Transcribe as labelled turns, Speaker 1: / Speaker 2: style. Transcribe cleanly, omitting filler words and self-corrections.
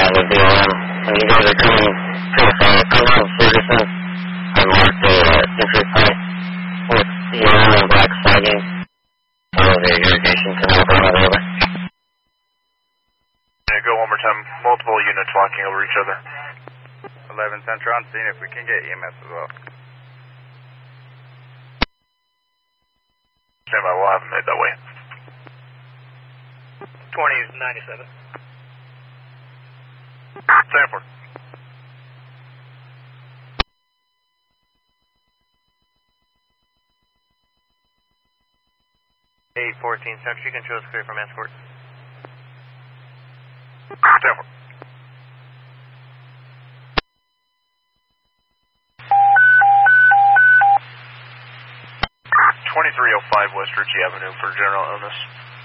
Speaker 1: the BLM. When you guys are coming from Ferguson, I marked a entry point with yellow and black flagging. Follow the irrigation canal going over.
Speaker 2: Go one more time. Multiple units walking over each other.
Speaker 3: 11 Central on scene if we can get EMS as well.
Speaker 2: Stand by, we'll have them made that way.
Speaker 4: 20 is 97.
Speaker 2: Stanford.
Speaker 4: Hey, 14 Central, you can show us clear from escort.
Speaker 2: Stanford. 2305 West Ritchie Avenue for general illness.